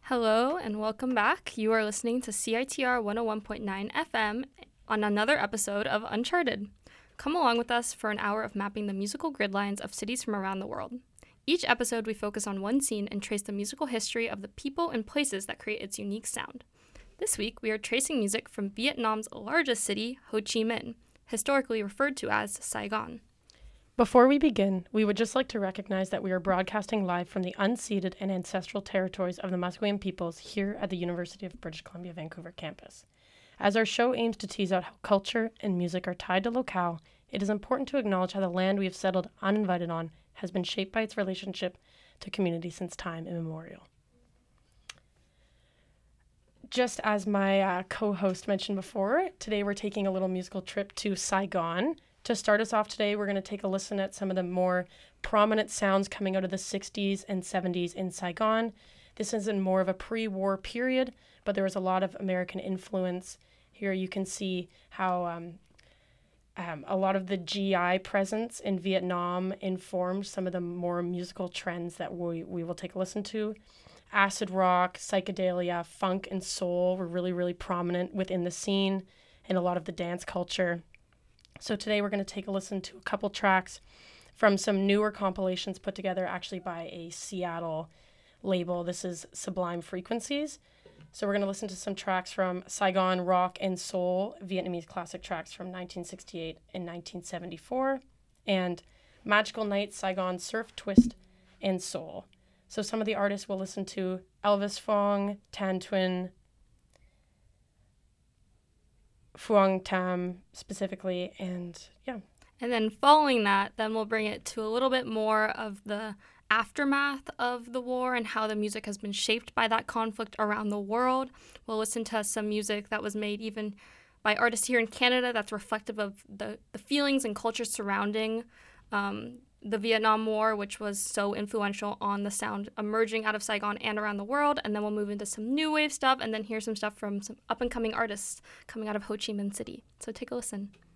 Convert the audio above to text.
Hello and welcome back. You are listening to CITR 101.9 FM on another episode of Uncharted. Come along with us for an hour of mapping the musical grid lines of cities from around the world. Each episode, we focus on one scene and trace the musical history of the people and places that create its unique sound. This week, we are tracing music from Vietnam's largest city, Ho Chi Minh, historically referred to as Saigon. Before we begin, we would just like to recognize that we are broadcasting live from the unceded and ancestral territories of the Musqueam peoples here at the University of British Columbia, Vancouver campus. As our show aims to tease out how culture and music are tied to locale, it is important to acknowledge how the land we have settled uninvited on has been shaped by its relationship to community since time immemorial. Just as my co-host mentioned before, today we're taking a little musical trip to Saigon. To start us off today, we're going to take a listen at some of the more prominent sounds coming out of the 60s and 70s in Saigon. This is in more of a pre-war period, but there was a lot of American influence. Here you can see how a lot of the GI presence in Vietnam informed some of the more musical trends that we will take a listen to. Acid rock, psychedelia, funk, and soul were really prominent within the scene and a lot of the dance culture. So today we're going to take a listen to a couple tracks from some newer compilations put together actually by a Seattle label. This is Sublime Frequencies. So we're going to listen to some tracks from Saigon Rock and Soul, Vietnamese classic tracks from 1968 and 1974, and Magical Night, Saigon Surf, Twist, and Soul. So some of the artists we'll listen to: Elvis Phong, Tan Twin, Phuong Tam specifically, and yeah. And then following that, then we'll bring it to a little bit more of the aftermath of the war and how the music has been shaped by that conflict around the world. We'll listen to some music that was made even by artists here in Canada that's reflective of the feelings and culture surrounding the Vietnam War, which was so influential on the sound emerging out of Saigon and around the world. And then we'll move into some new wave stuff and then hear some stuff from some up-and-coming artists coming out of Ho Chi Minh City. So take a listen.